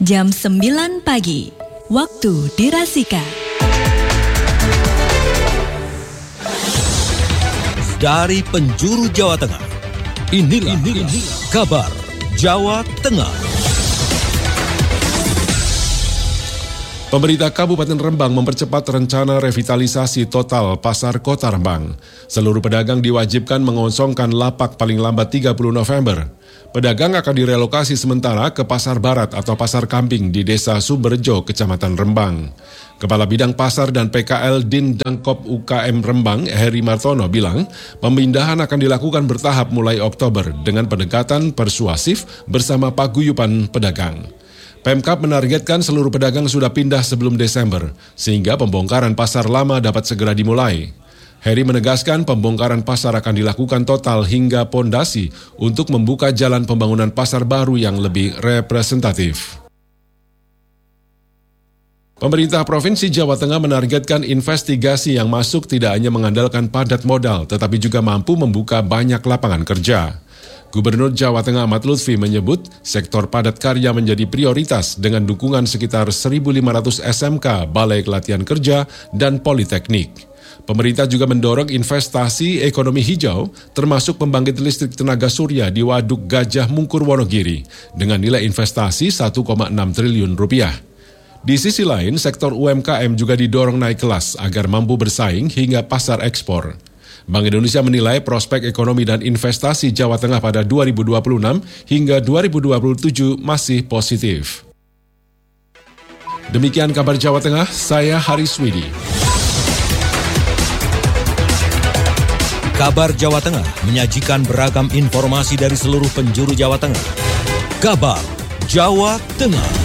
jam 9 pagi, waktu dirasika. Dari penjuru Jawa Tengah, inilah kabar Jawa Tengah. Pemerintah Kabupaten Rembang mempercepat rencana revitalisasi total Pasar Kota Rembang. Seluruh pedagang diwajibkan mengosongkan lapak paling lambat 30 November. Pedagang akan direlokasi sementara ke Pasar Barat atau Pasar Kambing di Desa Sumberjo, Kecamatan Rembang. Kepala Bidang Pasar dan PKL Din Dangkop UKM Rembang, Heri Martono bilang, pemindahan akan dilakukan bertahap mulai Oktober dengan pendekatan persuasif bersama paguyuban pedagang. Pemkab menargetkan seluruh pedagang sudah pindah sebelum Desember, sehingga pembongkaran pasar lama dapat segera dimulai. Heri menegaskan pembongkaran pasar akan dilakukan total hingga pondasi untuk membuka jalan pembangunan pasar baru yang lebih representatif. Pemerintah Provinsi Jawa Tengah menargetkan investigasi yang masuk tidak hanya mengandalkan padat modal, tetapi juga mampu membuka banyak lapangan kerja. Gubernur Jawa Tengah Ahmad Lutfi menyebut sektor padat karya menjadi prioritas dengan dukungan sekitar 1.500 SMK, Balai Pelatihan Kerja, dan Politeknik. Pemerintah juga mendorong investasi ekonomi hijau, termasuk pembangkit listrik tenaga surya di Waduk Gajah Mungkur Wonogiri, dengan nilai investasi 1,6 triliun rupiah. Di sisi lain, sektor UMKM juga didorong naik kelas agar mampu bersaing hingga pasar ekspor. Bank Indonesia menilai prospek ekonomi dan investasi Jawa Tengah pada 2026 hingga 2027 masih positif. Demikian kabar Jawa Tengah, saya Haris Widi. Kabar Jawa Tengah menyajikan beragam informasi dari seluruh penjuru Jawa Tengah. Kabar Jawa Tengah.